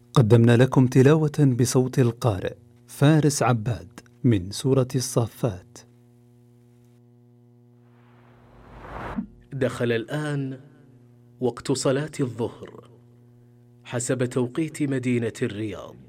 قدمنا لكم تلاوة بصوت القارئ فارس عباد من سورة الصافات. دخل الآن وقت صلاة الظهر حسب توقيت مدينة الرياض.